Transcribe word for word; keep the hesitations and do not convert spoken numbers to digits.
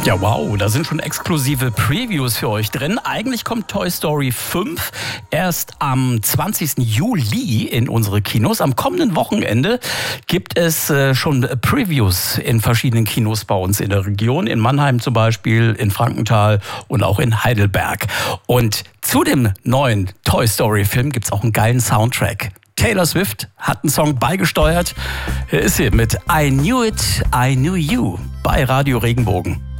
Ja, wow, da sind schon exklusive Previews für euch drin. Eigentlich kommt Toy Story fünf erst am zwanzigsten Juli in unsere Kinos. Am kommenden Wochenende gibt es äh, schon Previews in verschiedenen Kinos bei uns in der Region. In Mannheim zum Beispiel, in Frankenthal und auch in Heidelberg. Und zu dem neuen Toy Story Film gibt es auch einen geilen Soundtrack. Taylor Swift hat einen Song beigesteuert. Hier ist sie mit I Knew It, I Knew You bei Radio Regenbogen.